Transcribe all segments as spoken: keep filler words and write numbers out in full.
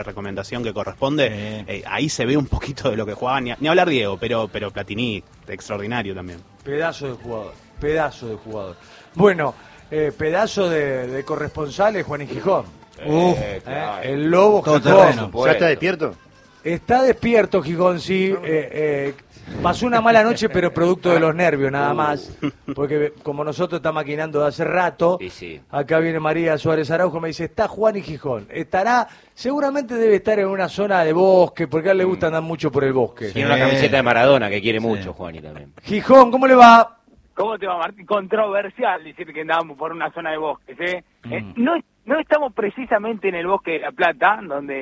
recomendación que corresponde, Eh. eh, ahí se ve un poquito de lo que jugaba, ni, ni hablar Diego, pero pero Platini, extraordinario también. Pedazo de jugador, pedazo de jugador. Bueno, eh, pedazo de, de corresponsales, Juan y Gijón. Uf, Eh, claro. el Lobo Todo Gijón. terreno. ¿Ya está despierto? Está despierto Gijón, sí. Eh, eh, pasó una mala noche, pero producto de los nervios, nada más. Porque como nosotros está maquinando de hace rato, Sí, sí. acá viene María Suárez Araujo, me dice, está Juan y Gijón. Estará, seguramente debe estar en una zona de bosque, porque a él le gusta andar mucho por el bosque. Tiene una camiseta de Maradona que quiere mucho, Juani también. Gijón, ¿cómo le va? ¿Cómo te va, Martín? Controversial decir que andábamos por una zona de bosques, ¿eh? Mm. Eh, no, no estamos precisamente en el bosque de La Plata,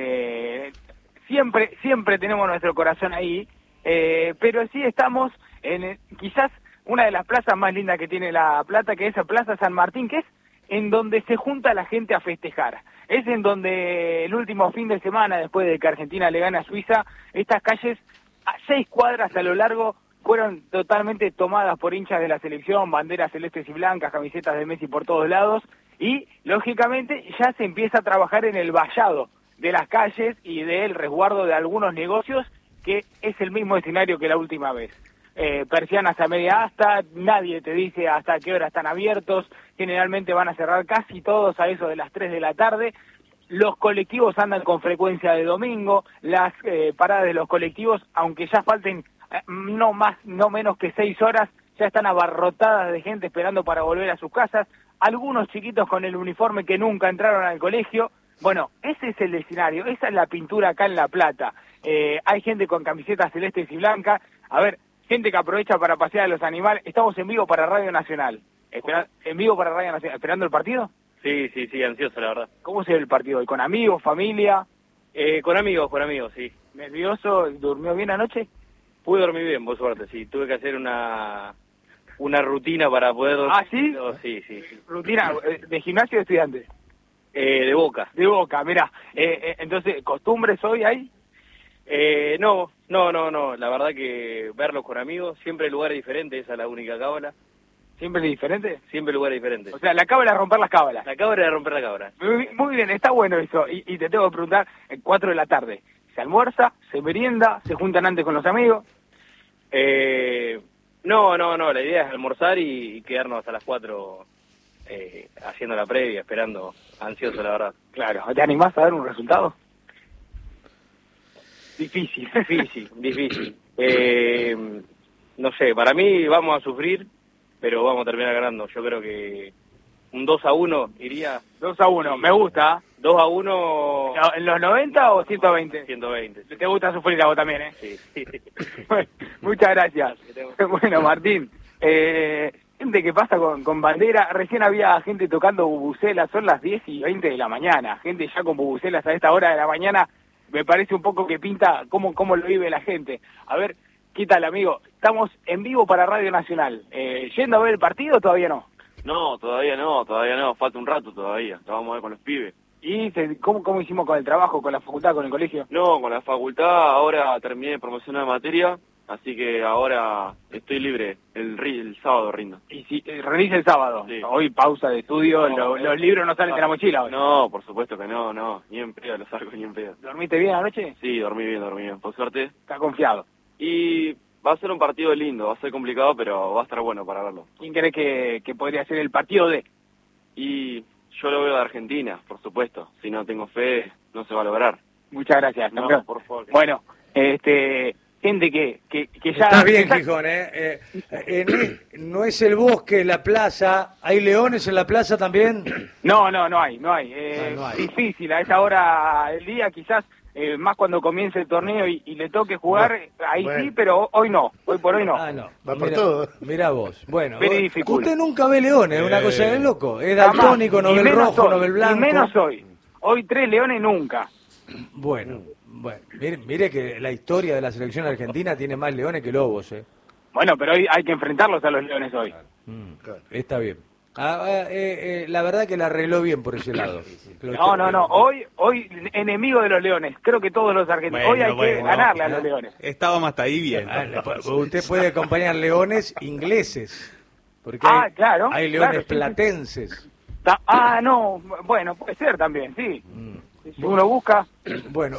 donde siempre siempre tenemos nuestro corazón ahí, eh, pero sí estamos en eh, quizás una de las plazas más lindas que tiene La Plata, que es la Plaza San Martín, que es en donde se junta la gente a festejar. Es en donde el último fin de semana, después de que Argentina le gane a Suiza, estas calles a seis cuadras a lo largo fueron totalmente tomadas por hinchas de la selección, banderas celestes y blancas, camisetas de Messi por todos lados, y lógicamente ya se empieza a trabajar en el vallado de las calles y del resguardo de algunos negocios, que es el mismo escenario que la última vez. Eh, persianas a media asta, nadie te dice hasta qué hora están abiertos, generalmente van a cerrar casi todos a eso de las tres de la tarde. Los colectivos andan con frecuencia de domingo, las eh, paradas de los colectivos, aunque ya falten eh, no más, no menos que seis horas, ya están abarrotadas de gente esperando para volver a sus casas, algunos chiquitos con el uniforme que nunca entraron al colegio. Bueno, ese es el escenario, esa es la pintura acá en La Plata. Eh, hay gente con camisetas celestes y blancas, a ver, gente que aprovecha para pasear a los animales. Estamos en vivo para Radio Nacional. Espera, ¿En vivo para Radio Nacional? ¿Esperando el partido? Sí, sí, sí, ansioso, la verdad. ¿Cómo se ve el partido hoy? ¿Con amigos, familia? Eh, con amigos, con amigos, sí. ¿Nervioso? ¿Durmió bien anoche? Pude dormir bien, por suerte, sí. Tuve que hacer una una rutina para poder dormir. ¿Ah, sí? Pero sí, sí, sí. ¿Rutina eh, de gimnasio o de estudiante? Eh, de Boca. De Boca, mirá. Eh, eh, entonces, ¿costumbres hoy hay? Eh, no, no, no, no. La verdad que verlos con amigos, siempre lugares diferentes, esa es la única cábala. ¿Siempre diferente? Siempre lugares diferentes. O sea, la cábala es romper las cábalas. La cábala es romper la cábala. Muy, muy bien, está bueno eso. Y, y te tengo que preguntar, en cuatro de la tarde, ¿se almuerza, se merienda, se juntan antes con los amigos? Eh, no, no, no. La idea es almorzar y, y quedarnos hasta las cuatro eh, haciendo la previa, esperando, ansioso, la verdad. Claro. ¿Te animás a dar un resultado? Difícil. Difícil, difícil. Eh, no sé, para mí vamos a sufrir, pero vamos a terminar ganando. Yo creo que un dos a uno iría. dos a uno, me gusta. dos a uno. ¿En los noventa o ciento veinte? ciento veinte. Te gusta sufrir a vos también, ¿eh? Sí. Bueno, muchas gracias. Bueno, Martín, eh, gente que pasa con, con bandera. Recién había gente tocando bubucelas, son las diez y veinte de la mañana. Gente ya con bubucelas a esta hora de la mañana. Me parece un poco que pinta cómo, cómo lo vive la gente. A ver, ¿qué tal, amigo? Estamos en vivo para Radio Nacional. Eh, ¿Yendo a ver el partido o todavía no? No, todavía no, todavía no. Falta un rato todavía. Lo vamos a ver con los pibes. ¿Y se- cómo, cómo hicimos con el trabajo, con la facultad, con el colegio? No, con la facultad ahora terminé de promocionar materia, así que ahora estoy libre. El, ri- el sábado rindo. Y si eh, rendís el sábado, Sí. hoy pausa de estudio, No, lo- no, los libros no salen de la mochila hoy. No, por supuesto que no, no. Ni en pedo los arcos, ni en pedo. ¿Dormiste bien anoche? Sí, dormí bien, dormí bien, por suerte. Está confiado. Y va a ser un partido lindo, va a ser complicado, pero va a estar bueno para verlo. ¿Quién cree que, que podría ser el partido de? Y yo lo veo de Argentina, por supuesto. Si no tengo fe, no se va a lograr. Muchas gracias, No, campeón. por favor. Bueno, este, gente que, que, que ya... Está bien, que- Gijón, ¿eh? Eh, eh, no es el bosque, la plaza. ¿Hay leones en la plaza también? No, no, no hay, no hay. Eh, Ah, no hay. Difícil a esta hora del día, quizás eh, más cuando comience el torneo y, y le toque jugar, Bueno, ahí bueno. sí, pero hoy no, hoy por hoy no. Ah, no. Va por Mira- todo. Mirá vos. Bueno, Very vos- difficult. usted nunca ve leones, es una Eh. cosa de loco. Es Jamás. daltónico, no Y ve el menos rojo, hoy, no ve el blanco. Y menos hoy. Hoy tres leones nunca. Bueno, bueno. Mire, mire que la historia de la selección argentina tiene más leones que lobos, ¿eh? Bueno, pero hoy hay que enfrentarlos a los leones hoy. Mm, Claro. está bien. Ah, ah, eh, eh, la verdad que la arregló bien por ese lado. Lo No, te- no, no. Hoy, hoy enemigo de los leones. Creo que todos los argentinos. Bueno, hoy hay que bueno. ganarle a los leones. Estábamos hasta ahí bien. Ah, le- usted puede acompañar leones ingleses. Porque Ah, hay, claro, hay leones claro, sí, sí. platenses. Ta- Ah, no. Bueno, puede ser también, sí. Mm. Si uno busca, Bueno,